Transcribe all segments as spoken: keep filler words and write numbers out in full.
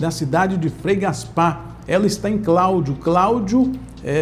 da cidade de Frei Gaspar. Ela está em Cláudio. Cláudio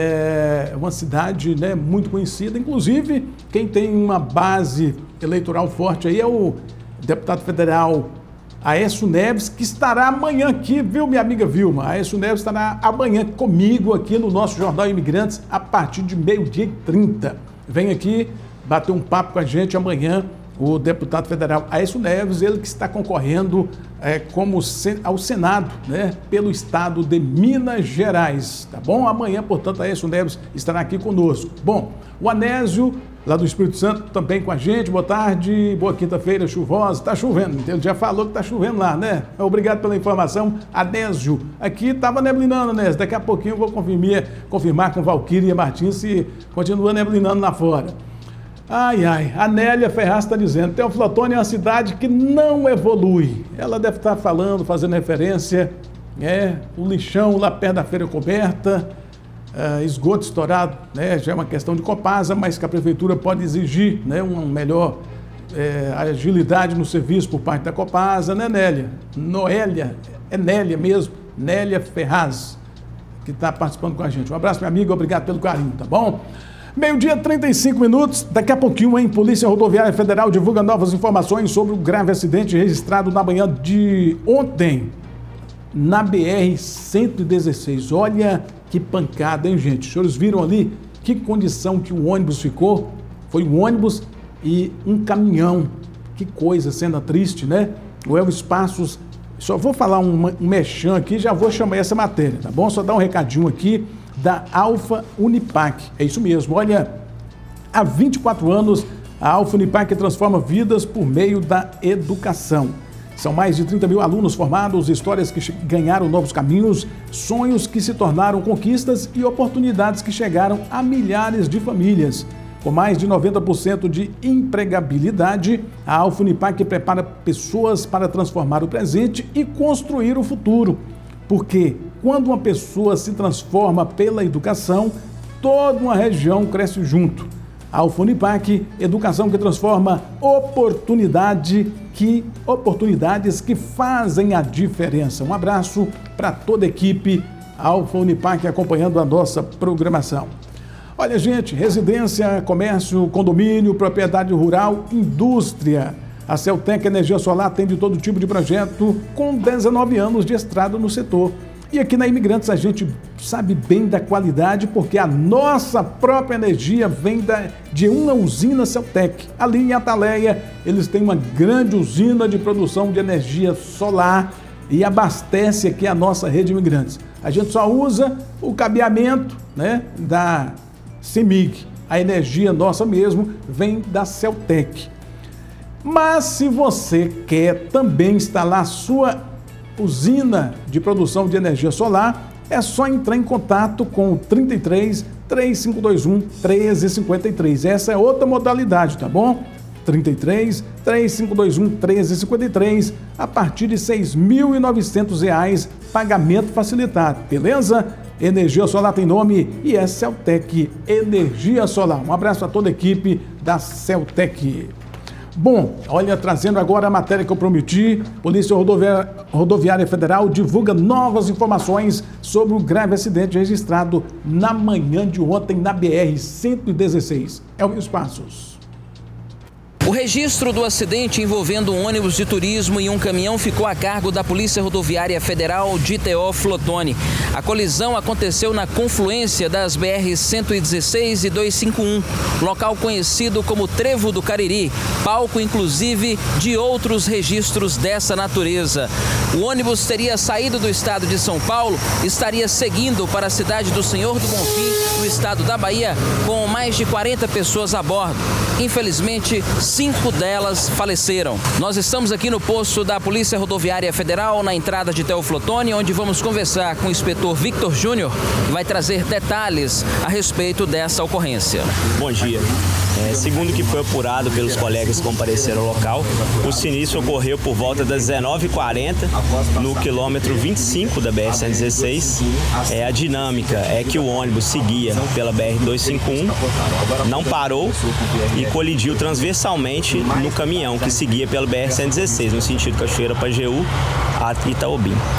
é uma cidade, né, muito conhecida. Inclusive, quem tem uma base eleitoral forte aí é o deputado federal Aécio Neves, que estará amanhã aqui, viu, minha amiga Vilma? Aécio Neves estará amanhã comigo aqui no nosso Jornal Imigrantes a partir de meio-dia e trinta. Vem aqui bater um papo com a gente amanhã, o deputado federal Aécio Neves, ele que está concorrendo é, como sen- ao Senado, né, pelo estado de Minas Gerais, tá bom? Amanhã, portanto, Aécio Neves estará aqui conosco. Bom, o Anésio, lá do Espírito Santo, também com a gente. Boa tarde, boa quinta-feira chuvosa. Está chovendo, ele já falou que está chovendo lá, né? Obrigado pela informação, Anésio. Aqui estava neblinando, Anésio. Daqui a pouquinho eu vou confirmar, confirmar com Valquíria Martins se continua neblinando lá fora. Ai, ai, a Nélia Ferraz está dizendo, Teoflotone é uma cidade que não evolui. Ela deve estar falando, fazendo referência, é, o lixão lá perto da feira coberta, uh, esgoto estourado, né, já é uma questão de Copasa, mas que a prefeitura pode exigir, né, uma melhor é, agilidade no serviço por parte da Copasa, né, Nélia? Noélia, é Nélia mesmo, Nélia Ferraz, que está participando com a gente. Um abraço, minha amiga, obrigado pelo carinho, tá bom? Meio-dia, trinta e cinco minutos, daqui a pouquinho, hein? Polícia Rodoviária Federal divulga novas informações sobre o grave acidente registrado na manhã de ontem, na B R cento e dezesseis. Olha que pancada, hein, gente? Os senhores viram ali que condição que o ônibus ficou? Foi um ônibus e um caminhão. Que coisa, cena triste, né? O Elvis Passos, só vou falar um, um mexão aqui, já vou chamar essa matéria, tá bom? Só dar um recadinho aqui da Alfa Unipac. É isso mesmo, olha, há vinte e quatro anos a Alfa Unipac transforma vidas por meio da educação. São mais de trinta mil alunos formados, histórias que ganharam novos caminhos, sonhos que se tornaram conquistas e oportunidades que chegaram a milhares de famílias. Com mais de noventa por cento de empregabilidade, a Alfa Unipac prepara pessoas para transformar o presente e construir o futuro. Porque quando uma pessoa se transforma pela educação, toda uma região cresce junto. A Alfa Unipac, educação que transforma oportunidade que, oportunidades que fazem a diferença. Um abraço para toda a equipe Alfa Unipac acompanhando a nossa programação. Olha, gente, residência, comércio, condomínio, propriedade rural, indústria. A Celtec Energia Solar atende todo tipo de projeto com dezenove anos de estrada no setor. E aqui na Imigrantes a gente sabe bem da qualidade porque a nossa própria energia vem da, de uma usina Celtec. Ali em Ataleia, eles têm uma grande usina de produção de energia solar e abastece aqui a nossa rede Imigrantes. A gente só usa o cabeamento, né, da CEMIG. A energia nossa mesmo vem da Celtec. Mas se você quer também instalar sua usina de produção de energia solar, é só entrar em contato com o trinta e três, três cinco dois um, um três cinco três. Essa é outra modalidade, tá bom? trinta e três, três cinco dois um, um três cinco três, a partir de seis mil e novecentos reais, pagamento facilitado, beleza? Energia Solar tem nome e é Celtec Energia Solar. Um abraço a toda a equipe da Celtec. Bom, olha, trazendo agora a matéria que eu prometi, Polícia Rodoviária, Rodoviária Federal divulga novas informações sobre o grave acidente registrado na manhã de ontem na B R cento e dezesseis. Elvis Passos. O registro do acidente envolvendo um ônibus de turismo e um caminhão ficou a cargo da Polícia Rodoviária Federal de Teoflotone. A colisão aconteceu na confluência das B R cento e dezesseis e duzentos e cinquenta e um, local conhecido como Trevo do Cariri, palco inclusive de outros registros dessa natureza. O ônibus teria saído do estado de São Paulo e estaria seguindo para a cidade do Senhor do Bonfim, no estado da Bahia, com mais de quarenta pessoas a bordo. Infelizmente, cinco delas faleceram. Nós estamos aqui no posto da Polícia Rodoviária Federal, na entrada de Teoflotone, onde vamos conversar com o inspetor Victor Júnior, que vai trazer detalhes a respeito dessa ocorrência. Bom dia. É, segundo o que foi apurado pelos colegas que compareceram ao local, o sinistro ocorreu por volta das dezenove e quarenta, no quilômetro vinte e cinco da B R cento e dezesseis. É, a dinâmica é que o ônibus seguia pela B R duzentos e cinquenta e um, não parou e colidiu transversalmente no caminhão que seguia pela B R cento e dezesseis, no sentido Cachoeira Pajeú a Itaobim.